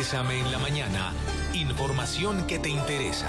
Bésame en la mañana. Información que te interesa.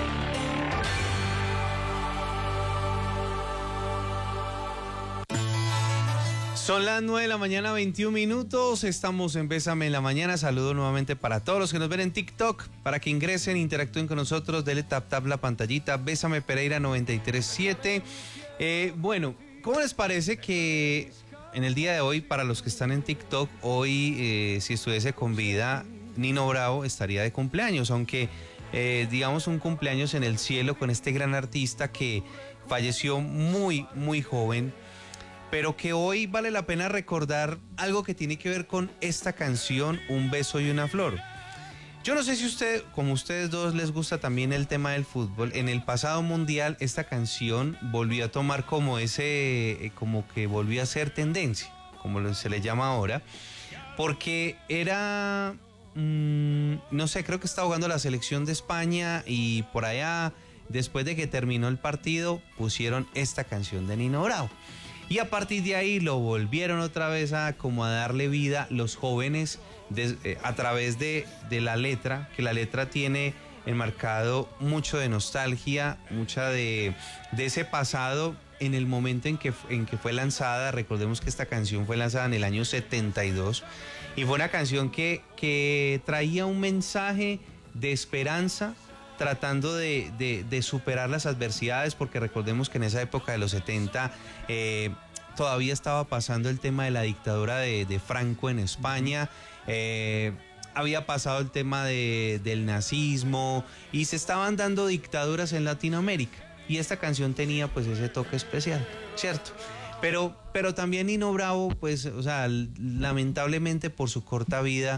Son las 9 de la mañana, 21 minutos. Estamos en Bésame en la mañana. Saludo nuevamente para todos los que nos ven en TikTok. Para que ingresen, interactúen con nosotros. Denle tap la pantallita. Bésame Pereira 937. Bueno, ¿cómo les parece que en el día de hoy, para los que están en TikTok, hoy, si estuviese con vida, Nino Bravo estaría de cumpleaños? Aunque, digamos, un cumpleaños en el cielo con este gran artista que falleció muy, muy joven, pero que hoy vale la pena recordar algo que tiene que ver con esta canción, Un beso y una flor. Yo no sé si como ustedes dos les gusta también el tema del fútbol. En el pasado mundial esta canción volvió a tomar como que volvió a ser tendencia, como se le llama ahora, porque era, no sé, creo que estaba jugando la selección de España y por allá, después de que terminó el partido, pusieron esta canción de Nino Bravo. Y a partir de ahí lo volvieron otra vez a darle vida los jóvenes a través de la letra, que la letra tiene enmarcado mucho de nostalgia, mucha de ese pasado en el momento en que fue lanzada. Recordemos que esta canción fue lanzada en el año 72 y fue una canción que traía un mensaje de esperanza, tratando de superar las adversidades, porque recordemos que en esa época de los 70 todavía estaba pasando el tema de la dictadura de Franco en España, había pasado el tema del nazismo y se estaban dando dictaduras en Latinoamérica, y esta canción tenía pues ese toque especial, ¿cierto? Pero también Nino Bravo, pues, o sea, lamentablemente por su corta vida,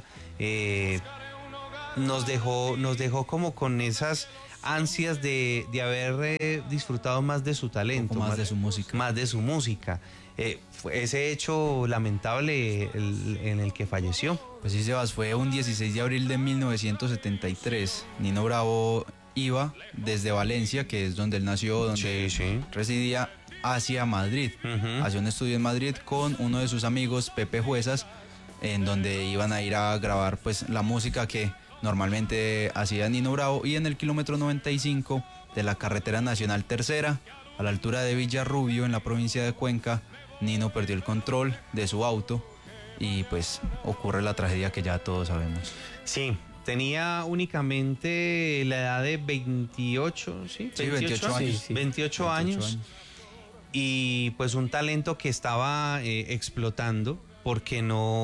nos dejó como con esas ansias de haber disfrutado más de su talento, más de su música. Más de su música. Fue ese hecho lamentable en el que falleció. Pues sí, Sebas, fue un 16 de abril de 1973. Nino Bravo iba desde Valencia, que es donde él nació, donde residía, hacia Madrid. Hacía un estudio en Madrid con uno de sus amigos, Pepe Juezas, en donde iban a ir a grabar pues la música que normalmente hacía Nino Bravo. Y en el kilómetro 95 de la carretera nacional tercera, a la altura de Villarrubio, en la provincia de Cuenca, Nino perdió el control de su auto y pues ocurre la tragedia que ya todos sabemos. Sí, tenía únicamente la edad de 28, ¿sí? 28 años. Sí. 28 años. Y pues un talento que estaba explotando, porque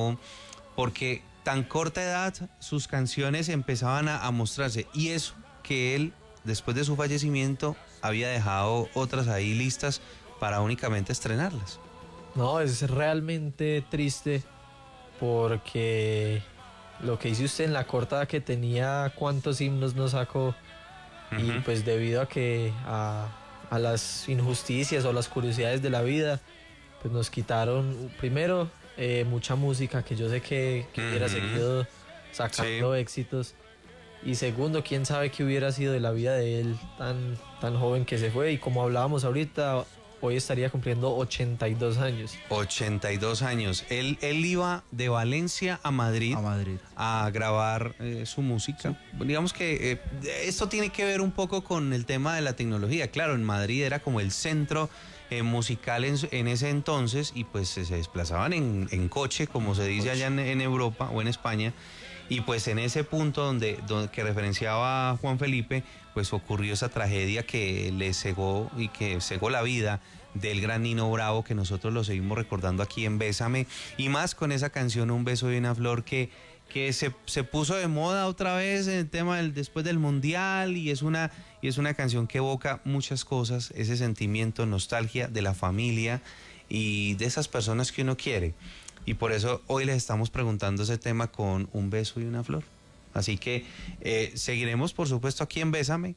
tan corta edad sus canciones empezaban a mostrarse, y eso que él, después de su fallecimiento, había dejado otras ahí listas para únicamente estrenarlas. No, es realmente triste, porque lo que dice usted, en la corta edad que tenía, cuántos himnos no sacó. Y pues debido a las injusticias o las curiosidades de la vida, pues nos quitaron primero mucha música, que yo sé que hubiera seguido sacando éxitos, y segundo, quién sabe qué hubiera sido de la vida de él tan joven que se fue. Y como hablábamos ahorita, hoy estaría cumpliendo 82 años. 82 años. Él iba de Valencia a Madrid a grabar su música. Sí. Digamos que esto tiene que ver un poco con el tema de la tecnología. Claro, en Madrid era como el centro musical en ese entonces, y pues se desplazaban en coche, como se dice allá en Europa o en España. Y pues en ese punto donde que referenciaba Juan Felipe, pues ocurrió esa tragedia que le cegó la vida del gran Nino Bravo, que nosotros lo seguimos recordando aquí en Bésame, y más con esa canción Un beso y una flor que se puso de moda otra vez en el tema después del Mundial, y es una canción que evoca muchas cosas, ese sentimiento, nostalgia de la familia y de esas personas que uno quiere. Y por eso hoy les estamos preguntando ese tema con Un beso y una flor. Así que seguiremos, por supuesto, aquí en Bésame,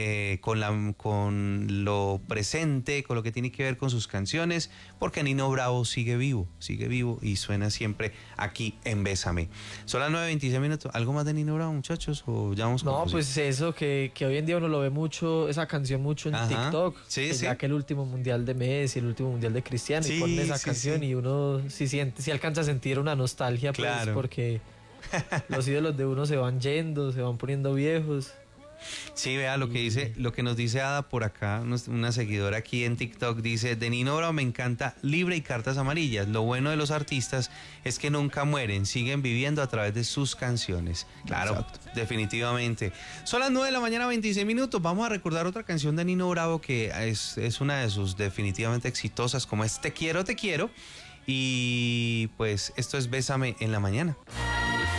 con lo presente, con lo que tiene que ver con sus canciones, porque Nino Bravo sigue vivo y suena siempre aquí en Bésame. Son las 9:26 minutos. ¿Algo más de Nino Bravo, muchachos? ¿O ya vamos con No, pues eso, que hoy en día uno lo ve mucho, esa canción mucho en TikTok. Sí, sí. Ya que el último mundial de Messi, el último mundial de Cristiano, y ponen esa canción, y uno sí alcanza a sentir una nostalgia, pues, claro, porque los ídolos de uno se van yendo, se van poniendo viejos. Sí, vea lo que dice, lo que nos dice Ada por acá, una seguidora aquí en TikTok, dice: de Nino Bravo me encanta Libre y Cartas Amarillas. Lo bueno de los artistas es que nunca mueren, siguen viviendo a través de sus canciones. Claro, exacto, definitivamente. Son las 9 de la mañana, 26 minutos. Vamos a recordar otra canción de Nino Bravo que es una de sus definitivamente exitosas, como es Te quiero, te quiero. Y pues esto es Bésame en la mañana.